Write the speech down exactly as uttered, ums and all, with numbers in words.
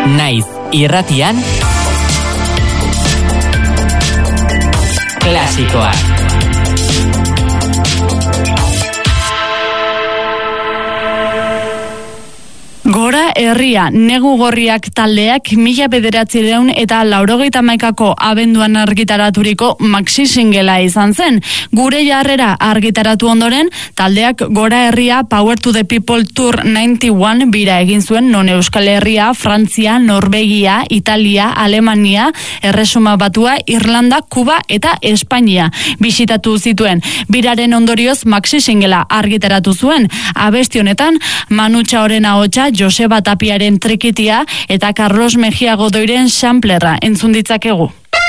Naiz irratian klasikoak. Gora herria, negu gorriak taldeak mila bederatziehun eta laurogeita hamaikako abenduan argitaraturiko maxi singela izan zen. Gure jarrera argitaratu ondoren, taldeak Gora herria Power to the People Tour ninety one bira egin zuen, non Euskal Herria, Frantzia, Norvegia, Italia, Alemania, Erresuma Batua, Irlanda, Kuba eta Espainia bisitatu zituen. Biraren ondorioz maxi singela argitaratu zuen. Abesti honetan, Manu Txaoren ahotsa, Joseba Tapiaren trikitia eta Carlos Mejia Godoiren samplerra entzun ditzakegu.